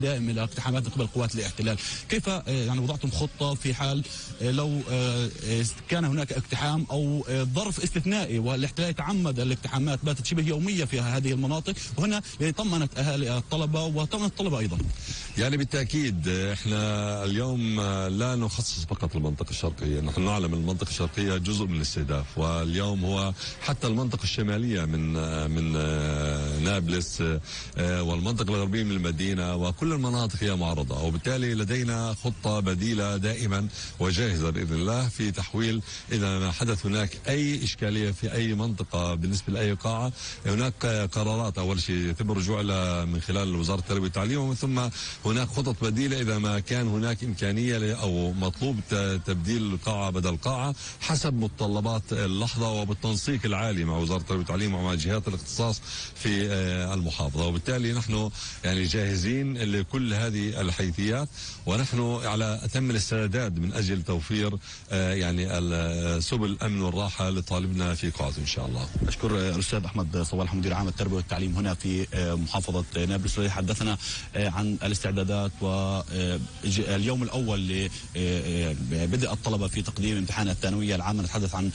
دائم الى اقتحامات من قبل قوات الاحتلال، كيف يعني وضعتم خطه في حال لو كان هناك اقتحام او ظرف استثنائي والاحتلال يتعمد الاقتحامات باتت شبه يوميه في هذه المناطق، وهنا يعني طمنت اهالي الطلبه وطمنت الطلبه ايضا؟ يعني بالتاكيد احنا اليوم لا نخصص فقط المنطقه الشرقيه، نحن نعلم المنطقه الشرقيه جزء من الاستهداف، واليوم هو حتى المنطقه الشماليه من نابلس والمنطقه الغربيه من المدينه وكل المناطق هي معرضة، وبالتالي لدينا خطة بديلة دائما وجاهزة بإذن الله في تحويل إذا ما حدث هناك أي إشكالية في أي منطقة بالنسبة لأي قاعة. هناك قرارات أول شيء يتم الرجوع لها من خلال وزارة التربية والتعليم، ومن ثم هناك خطط بديلة إذا ما كان هناك إمكانية أو مطلوب تبديل قاعة بدل قاعة حسب متطلبات اللحظة وبالتنسيق العالي مع وزارة التربية والتعليم ومع جهات الاختصاص في المحافظة. وبالتالي نحن يعني جاهزين لكل هذه الحيثيات، ونحن على أتم الاستعداد من أجل توفير يعني سبل الأمن والراحة لطالبنا في قاعدة إن شاء الله. أشكر الأستاذ أحمد صوالح مدير عام التربية والتعليم هنا في محافظة نابلس، حدثنا عن الاستعدادات واليوم الأول لبدء الطلبة في تقديم امتحان الثانوية العامة. نتحدث عن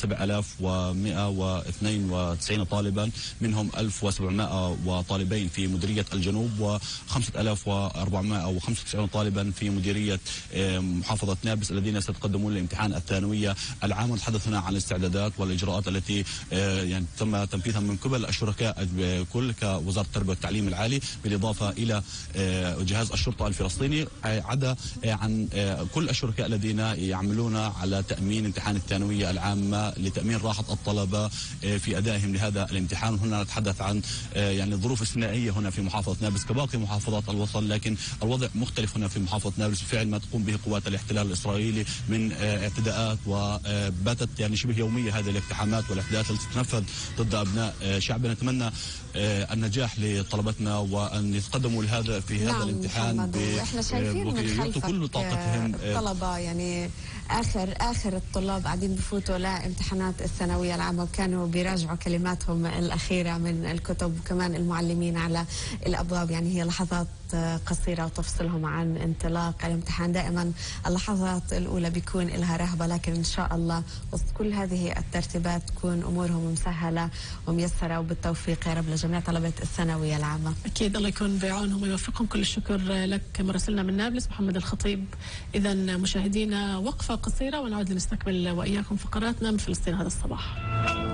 7192 طالبا، منهم 1700 طالبين في مديرية الجنوب و5495 طالبا في مديرية محافظة نابلس الذين سيتقدمون لامتحان الثانوية العام. نتحدث هنا عن الاستعدادات والإجراءات التي يعني تم تنفيذها من قبل الشركاء الكل كوزارة التربية والتعليم العالي، بالإضافة إلى جهاز الشرطة الفلسطيني، عدا عن كل الشركاء الذين يعملون على تأمين امتحان الثانوية العامة لتأمين راحة الطلبة في أدائهم لهذا الامتحان. هنا نتحدث عن يعني ظروف استثنائية هنا في محافظة نابلس كباقي محافظات الوطن، لكن الوضع مختلف هنا في محافظة نابلس بفعل ما تقوم به قوات الاحتلال الإسرائيلي من اعتداءات، وباتت يعني شبه يومية هذه الاقتحامات والاعتداءات التي تنفذ ضد أبناء شعبنا. نتمنى النجاح لطلبتنا وأن يتقدموا لهذا في هذا الامتحان احنا شايفين من خلفك كل طاقتهم. الطلبة يعني آخر الطلاب قاعدين بفوتوا لامتحانات الثانوية العامة وكانوا بيراجعوا كلماتهم الأخيرة من الكتب، وكمان المعلمين على الأبواب. يعني هي لحظات قصيرة وتفصلهم عن انطلاق الامتحان. دائما اللحظات الأولى بيكون لها رهبة، لكن إن شاء الله وسط كل هذه الترتيبات تكون أمورهم مسهلة وميسرة، وبالتوفيق يا رب لجميع طلبة الثانوية العامة. أكيد الله يكون بعونهم ويوفقهم. كل الشكر لك مراسلنا من نابلس محمد الخطيب. إذا مشاهدينا وقفة قصيرة ونعود لنستكمل وإياكم فقراتنا من فلسطين هذا الصباح.